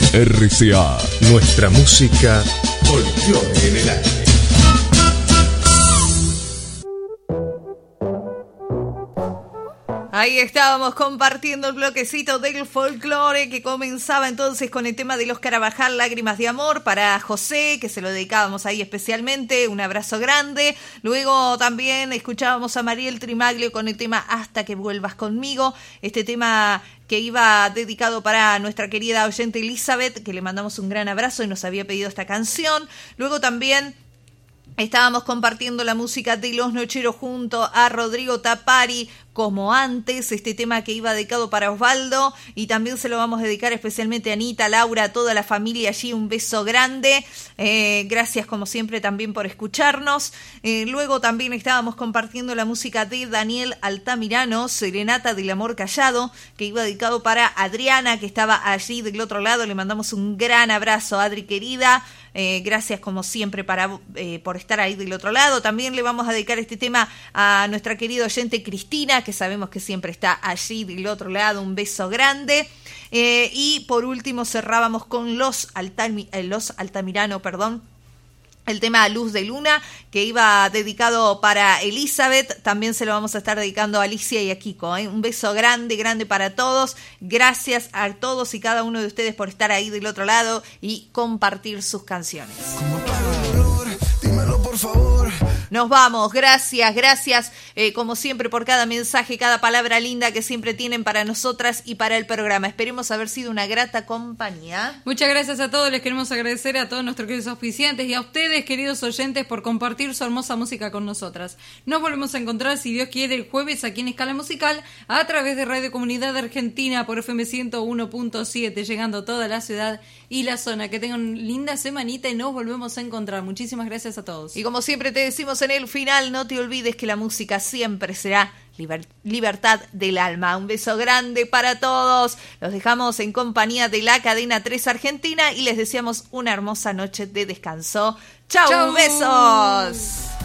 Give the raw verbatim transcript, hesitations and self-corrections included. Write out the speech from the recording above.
R C A. Nuestra música folclore en el aire. Ahí estábamos compartiendo el bloquecito del folclore que comenzaba entonces con el tema de los Carabajal, Lágrimas de Amor, para José, que se lo dedicábamos ahí especialmente, un abrazo grande. Luego también escuchábamos a Mariel Trimaglio con el tema Hasta que vuelvas conmigo, este tema que iba dedicado para nuestra querida oyente Elizabeth, que le mandamos un gran abrazo y nos había pedido esta canción. Luego también estábamos compartiendo la música de Los Nocheros junto a Rodrigo Tapari, Como Antes, este tema que iba dedicado para Osvaldo, y también se lo vamos a dedicar especialmente a Anita, Laura, a toda la familia allí, un beso grande. Eh, gracias como siempre también por escucharnos. Eh, luego también estábamos compartiendo la música de Daniel Altamirano, Serenata del Amor Callado, que iba dedicado para Adriana, que estaba allí del otro lado. Le mandamos un gran abrazo, Adri querida. Eh, gracias como siempre para, eh, por estar ahí del otro lado. También le vamos a dedicar este tema a nuestra querida oyente Cristina, que sabemos que siempre está allí del otro lado. Un beso grande. Eh, y por último cerrábamos con los, Altami- eh, los Altamirano, perdón, el tema Luz de Luna, que iba dedicado para Elizabeth. También se lo vamos a estar dedicando a Alicia y a Kiko, ¿eh? Un beso grande, grande para todos. Gracias a todos y cada uno de ustedes por estar ahí del otro lado y compartir sus canciones. Dímelo, por favor. Nos vamos, gracias, gracias eh, como siempre por cada mensaje, cada palabra linda que siempre tienen para nosotras y para el programa. Esperemos haber sido una grata compañía. Muchas gracias a todos, les queremos agradecer a todos nuestros queridos auspiciantes y a ustedes, queridos oyentes, por compartir su hermosa música con nosotras. Nos volvemos a encontrar, si Dios quiere, el jueves aquí en Escala Musical, a través de Radio Comunidad Argentina por F M ciento uno punto siete, llegando a toda la ciudad y la zona. Que tengan una linda semanita y nos volvemos a encontrar. Muchísimas gracias a todos. Y como siempre te decimos en el final, no te olvides que la música siempre será liber- libertad del alma. Un beso grande para todos. Los dejamos en compañía de la cadena tres Argentina y les deseamos una hermosa noche de descanso. ¡Chau! ¡Chau! ¡Besos!